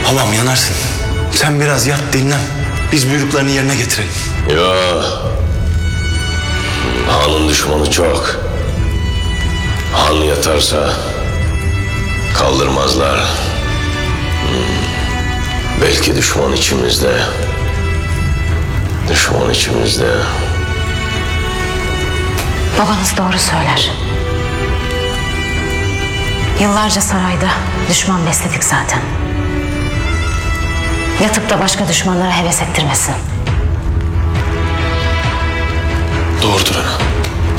Babam yanarsın. Sen biraz yat dinlen. Biz buyruklarını yerine getirelim. Ya. Hanın düşmanı çok. Han yatarsa kaldırmazlar. Belki düşman içimizde. Düşman içimizde. Babanız doğru söyler. Yıllarca sarayda düşman besledik zaten. Yatıp da başka düşmanlara heves ettirmesin. Doğrudur ana.